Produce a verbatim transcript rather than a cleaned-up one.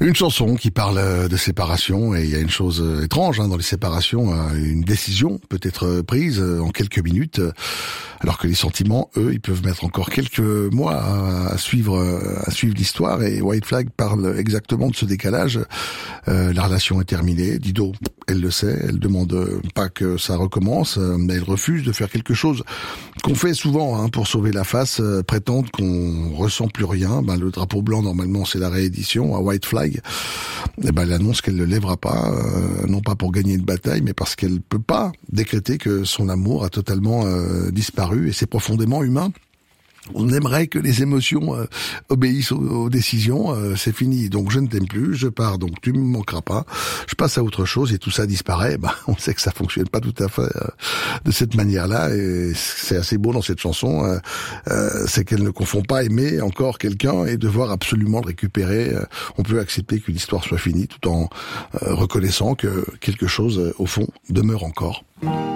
Une chanson qui parle de séparation, et il y a une chose étrange hein, dans les séparations, une décision peut être prise en quelques minutes, alors que les sentiments, eux, ils peuvent mettre encore quelques mois à suivre à suivre l'histoire. Et White Flag parle exactement de ce décalage. Euh, la relation est terminée, Dido, elle le sait, elle demande pas que ça recommence, mais elle refuse de faire quelque chose qu'on fait souvent hein, pour sauver la face, euh, prétendre qu'on ressent plus rien. Ben, le drapeau blanc, normalement, c'est la réédition. À White Flag, eh ben, elle annonce qu'elle ne lèvera pas, euh, non pas pour gagner une bataille, mais parce qu'elle peut pas décréter que son amour a totalement euh, disparu, et c'est profondément humain. On aimerait que les émotions euh, obéissent aux, aux décisions. Euh, c'est fini, donc je ne t'aime plus, je pars, donc tu me manqueras pas. Je passe à autre chose et tout ça disparaît. Ben, on sait que ça fonctionne pas tout à fait euh, de cette manière-là. Et c'est assez beau dans cette chanson, euh, euh, c'est qu'elle ne confond pas aimer encore quelqu'un et devoir absolument le récupérer. Euh, on peut accepter qu'une histoire soit finie tout en euh, reconnaissant que quelque chose, euh, au fond, demeure encore.